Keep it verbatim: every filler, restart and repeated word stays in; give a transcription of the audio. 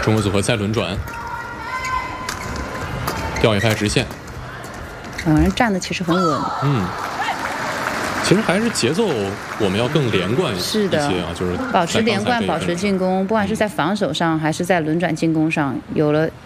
中国组合再轮转，吊一拍直线。 两人站的其实很稳。 嗯。其实还是节奏我们要更连贯一些是的啊，就是保持连贯，保持进攻，不管是在防守上还是在轮转进攻上，有了